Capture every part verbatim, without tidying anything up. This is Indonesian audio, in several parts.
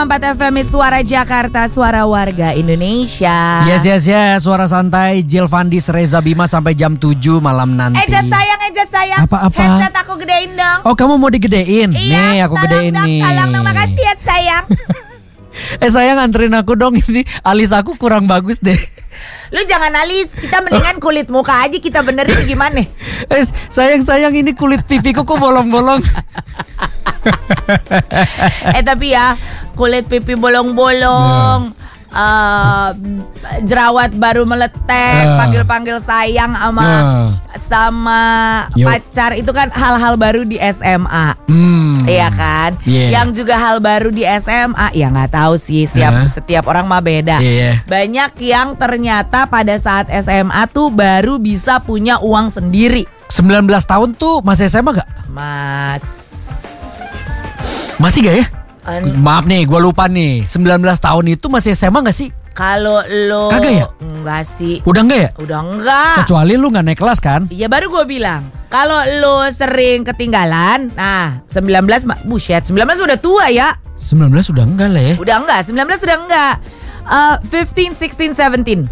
empat F M Suara Jakarta, suara warga Indonesia. Yes, yes, yes. Suara santai Jill Vandis, Reza Bima sampai jam tujuh malam nanti. Eja sayang, Eja sayang. Apa-apa? Headset aku gedein dong. Oh, kamu mau digedein? Iya, nih, aku gedein dong, nih. Tolong dong, makasih ya sayang. Eh sayang, anterin aku dong, ini alis aku kurang bagus deh. Lu jangan alis, kita mendingan kulit muka aja kita benerin gimana? Eh sayang-sayang, ini kulit pipiku kok bolong-bolong. Eh tapi ya, kulit pipi bolong-bolong, uh, jerawat baru meletek, Uh. panggil-panggil sayang sama Uh. sama Yo. pacar itu kan hal-hal baru di S M A. Hmm. Iya kan, Yeah. yang juga hal baru di S M A, ya nggak tahu sih, setiap Uh. setiap orang mah beda. Iya. Banyak yang ternyata pada saat S M A tuh baru bisa punya uang sendiri. sembilan belas tahun tuh masih S M A gak? Mas, Masih gak ya? an- Maaf nih, gue lupa nih. sembilan belas tahun itu masih S M A gak sih? kalau lo Kagak ya? enggak sih, Udah enggak ya? udah enggak. Kecuali lu gak naik kelas kan? Iya baru gue bilang, kalau lo sering ketinggalan, nah sembilan belas, ma- buset, sembilan belas udah tua ya. sembilan belas udah enggak lah ya. Udah enggak, sembilan belas udah enggak. Uh, fifteen, sixteen, seventeen.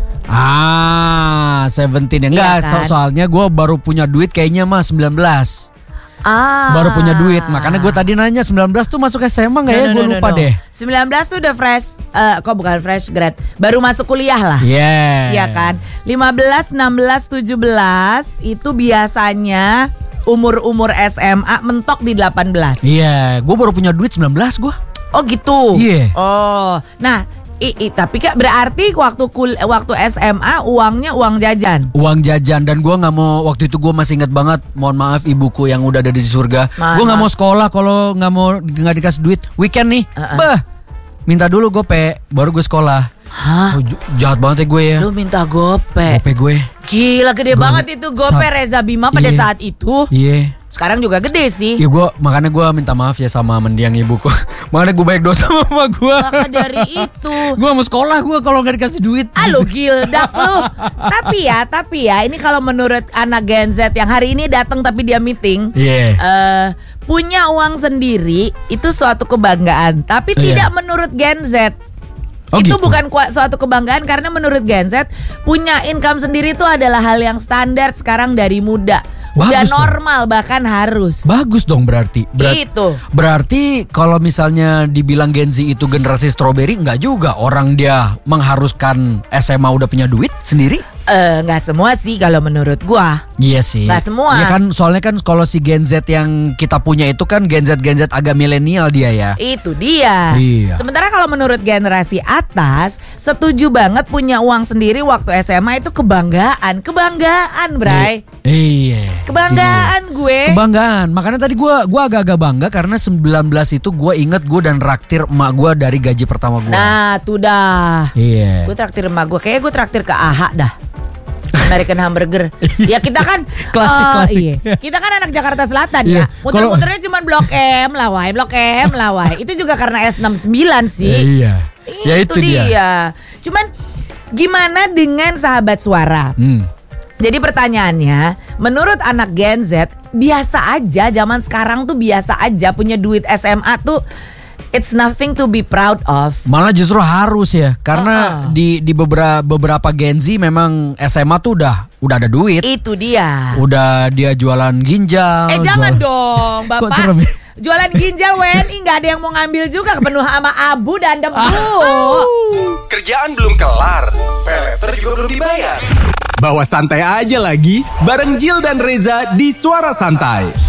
Ah, seventeen ya. Enggak, Iya kan? so- soalnya gue baru punya duit kayaknya mah sembilan belas. Ah. Baru punya duit. Makanya gue tadi nanya sembilan belas tuh masuk S M A gak ya? Gue lupa deh. sembilan belas tuh udah fresh, eh, kok bukan fresh grad, baru masuk kuliah lah. Yeah. Iya kan? lima belas, enam belas, tujuh belas itu biasanya umur-umur S M A mentok di delapan belas. Iya, gue baru punya duit sembilan belas gue. Oh gitu. Iya. Oh, nah, i, i, tapi kak berarti waktu kul, waktu S M A uangnya uang jajan. Uang jajan, dan gue nggak mau, waktu itu gue masih ingat banget, mohon maaf ibuku yang udah ada di surga. Maaf. Gue nggak mau sekolah kalau nggak mau nggak dikasih duit. Weekend nih, Uh-uh. bah, minta dulu gope, baru gue sekolah. Hah? Oh, j- jahat banget ya gue ya. Lu minta gope. Gope gue. Gila gede Gua- banget itu gope Sa- Reza Bima pada Iya. saat itu. Iya. Sekarang juga gede sih. Ya gue, makanya gue minta maaf ya sama mendiang ibuku. Makanya gue baik dosa sama mama gue. Maka dari itu. Gue mau sekolah gue kalau nggak dikasih duit. Ah lu gildak lu. Tapi ya, tapi ya ini kalau menurut anak Gen Z yang hari ini datang tapi dia meeting. Iya. eh, punya uang sendiri itu suatu kebanggaan. Tapi Iya. tidak menurut Gen Z. Oh, itu gitu? bukan kua- suatu kebanggaan karena menurut Gen Z punya income sendiri itu adalah hal yang standar sekarang dari muda. Udah Bagus dong. normal bahkan harus. Bagus dong berarti. Berat- Itu. Berarti kalau misalnya dibilang Gen Z itu generasi strawberry, nggak juga. Orang dia mengharuskan S M A udah punya duit sendiri. Eh, nggak semua sih kalau menurut gua. Iya sih. Nggak semua. Iya kan, soalnya kan kalau si Gen Z yang kita punya itu kan Gen Z Gen Z agak milenial dia ya. Itu dia. Iya. Sementara kalau menurut generasi atas, setuju banget punya uang sendiri waktu S M A itu kebanggaan, kebanggaan, Bray. Iya. Kebanggaan gue. Kebanggaan. Makanya tadi gue gua agak-agak bangga karena sembilan belas itu gue inget gue dan raktir emak gue dari gaji pertama gue. Nah, tuh dah. Iya. Gue traktir emak gue, kayaknya gue traktir ke A H dah. American Hamburger. Ya kita kan Klasik, eh, klasik. iya. Kita kan anak Jakarta Selatan Iya. ya. Muter-muternya cuma Blok M lah, Wai. Blok M lah, Wai. Itu juga karena S enam sembilan sih. Iya. Ya itu dia. Cuman gimana dengan sahabat suara? Hmm. Jadi pertanyaannya, menurut anak Gen Z biasa aja, zaman sekarang tuh biasa aja punya duit S M A tuh it's nothing to be proud of. Malah justru harus ya, karena Uh-uh. di di beberapa beberapa Gen Z memang S M A tuh udah udah ada duit, Itu dia. udah dia jualan ginjal. Eh jangan jual- dong, Kok Bapak. serem ya? Jualan ginjal W N I nggak ada yang mau ngambil juga, penuh sama abu dan debu. Kerjaan belum kelar, peleter juga belum dibayar. Bawa santai aja lagi, bareng Jill dan Reza di Suara Santai.